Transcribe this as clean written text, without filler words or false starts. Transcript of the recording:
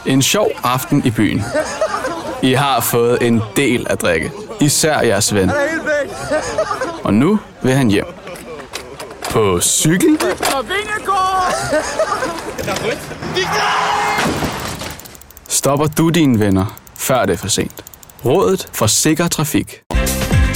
En sjov aften i byen. I har fået en del at drikke. Især jeres ven. Og nu vil han hjem. På cykel? Stopper du dine venner, før det er for sent? Rådet for sikker trafik.